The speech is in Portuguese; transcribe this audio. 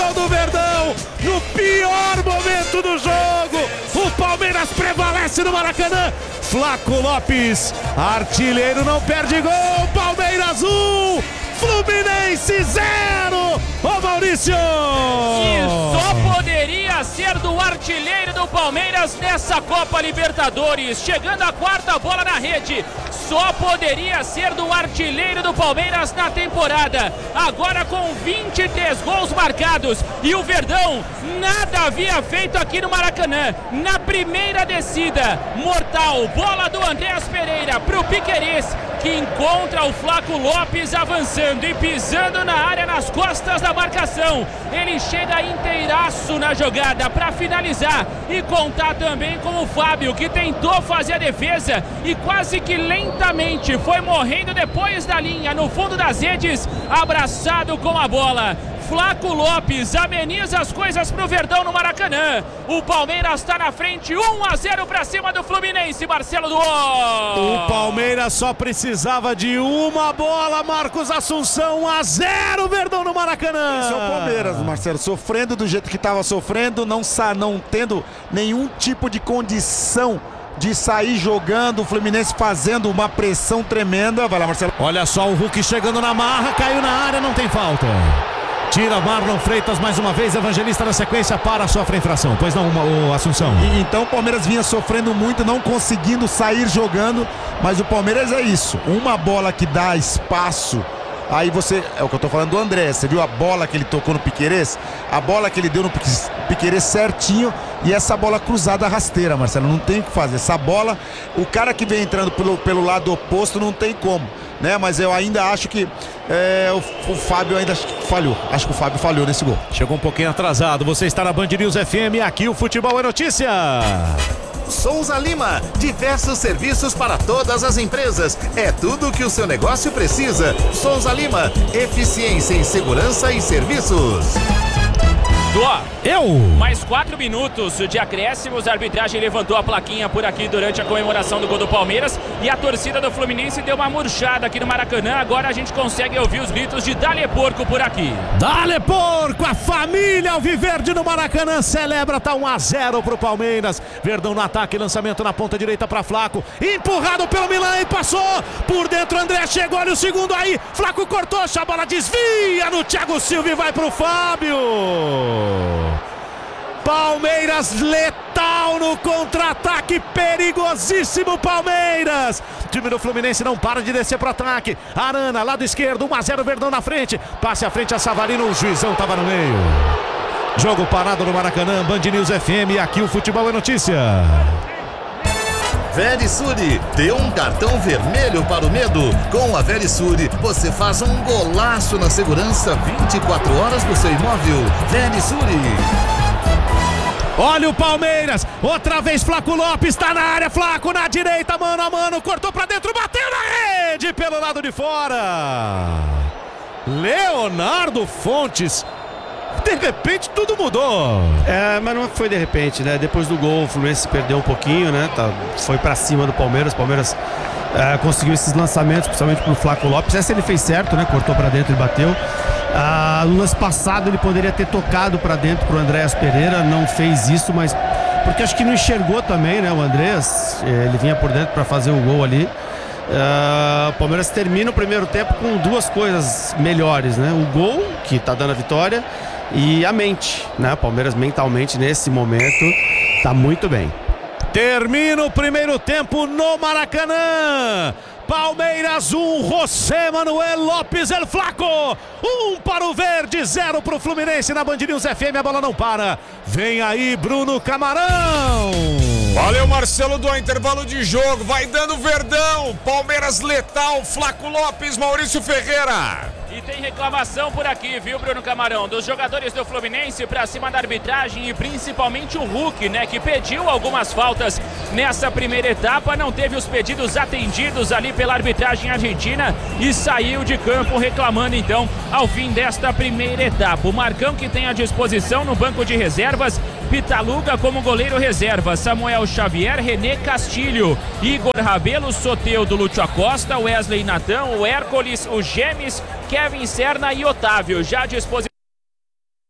gol do Verdão no pior momento do jogo. O Palmeiras prevalece no Maracanã. Flaco Lopes, artilheiro, não perde gol. Palmeiras 1, Fluminense 0. Ô Maurício! E só poderia ser do artilheiro do Palmeiras nessa Copa Libertadores. Chegando a quarta bola na rede. Só poderia ser do artilheiro do Palmeiras na temporada. Agora com 23 gols marcados. E o Verdão nada havia feito aqui no Maracanã. Na primeira descida, mortal, bola do Andréas Pereira pro Piquerez, que encontra o Flaco Lopes avançando e pisando na área nas costas da marcação. Ele chega inteiraço na jogada para finalizar e contar também com o Fábio, que tentou fazer a defesa e quase que lentamente foi morrendo depois da linha, no fundo das redes, abraçado com a bola. Flaco Lopes ameniza as coisas pro Verdão no Maracanã. O Palmeiras está na frente, 1-0 para cima do Fluminense, Marcelo Duó. O Palmeiras só precisava de uma bola, Marcos Assunção, 1-0, Verdão no Maracanã. Esse é o Palmeiras, Marcelo, sofrendo do jeito que estava sofrendo, não tendo nenhum tipo de condição de sair jogando, o Fluminense fazendo uma pressão tremenda. Vai lá, Marcelo. Olha só o Hulk chegando na marra, caiu na área, não tem falta. Tira Marlon Freitas mais uma vez, Evangelista na sequência para, sofre a infração. Pois não, o Assunção. Então o Palmeiras vinha sofrendo muito, não conseguindo sair jogando, mas o Palmeiras é isso, uma bola que dá espaço. Aí você, é o que eu tô falando do André, você viu a bola que ele tocou no Piquerez? A bola que ele deu no Piquerez certinho, e essa bola cruzada rasteira, Marcelo, não tem o que fazer. Essa bola, o cara que vem entrando pelo lado oposto não tem como, né? Mas eu ainda acho que o Fábio ainda falhou. Acho que o Fábio falhou nesse gol. Chegou um pouquinho atrasado, você está na Band News FM, aqui o Futebol é Notícia. Souza Lima, diversos serviços para todas as empresas. É tudo o que o seu negócio precisa. Souza Lima, eficiência em segurança e serviços. Duó, Eu! mais 4 minutos de acréscimos, a arbitragem levantou a plaquinha por aqui durante a comemoração do gol do Palmeiras e a torcida do Fluminense deu uma murchada aqui no Maracanã. Agora a gente consegue ouvir os gritos de Dale Porco por aqui. Dale Porco, a família alviverde no Maracanã celebra, tá 1-0 pro Palmeiras. Verdão no ataque, lançamento na ponta direita para Flaco, empurrado pelo Milan e passou por dentro. André chegou, olha o segundo aí, Flaco cortou, a bola desvia no Thiago Silva e vai pro Fábio. Palmeiras letal no contra-ataque, perigosíssimo Palmeiras. O time do Fluminense não para de descer pro ataque. Arana, lado esquerdo, 1-0, Verdão na frente. Passe à frente a Savarino, o juizão tava no meio. Jogo parado no Maracanã, Band News FM, aqui o Futebol é Notícia. Verisure, dê um cartão vermelho para o medo. Com a Verisure, você faz um golaço na segurança 24 horas do seu imóvel. Verisure. Olha o Palmeiras, outra vez Flaco Lopes, tá na área, Flaco na direita, mano a mano, cortou pra dentro, bateu na rede pelo lado de fora. Leonardo Fontes. De repente tudo mudou. Mas não foi de repente, né? Depois do gol o Fluminense perdeu um pouquinho, né? Foi pra cima do Palmeiras. O Palmeiras conseguiu esses lançamentos, principalmente pro Flaco Lopes. Essa ele fez certo, né? Cortou pra dentro e bateu. No lance passado ele poderia ter tocado pra dentro pro Andréas Pereira, não fez isso, mas porque acho que não enxergou também, né? O Andréas, ele vinha por dentro pra fazer o gol ali. O Palmeiras termina o primeiro tempo com duas coisas melhores, né? O gol, que tá dando a vitória, e a mente, né? O Palmeiras mentalmente nesse momento tá muito bem. Termina o primeiro tempo no Maracanã. Palmeiras 1, José Manuel Lopes El Flaco. 1 para o Verde, 0 para o Fluminense na Band News FM. A bola não para. Vem aí Bruno Camarão. Valeu, Marcelo, do intervalo de jogo. Vai dando Verdão. Palmeiras letal, Flaco Lopes, Maurício Ferreira. E tem reclamação por aqui, viu, Bruno Camarão? Dos jogadores do Fluminense pra cima da arbitragem e principalmente o Hulk, né? Que pediu algumas faltas nessa primeira etapa, não teve os pedidos atendidos ali pela arbitragem argentina e saiu de campo reclamando então ao fim desta primeira etapa. O Marcão, que tem à disposição no banco de reservas, Pitaluga como goleiro reserva, Samuel Xavier, René Castilho, Igor Rabelo, Soteldo, Lúcio Acosta, Wesley Natão, o Hércules, o Gemes, Kevin Serna e Otávio. Já à disposição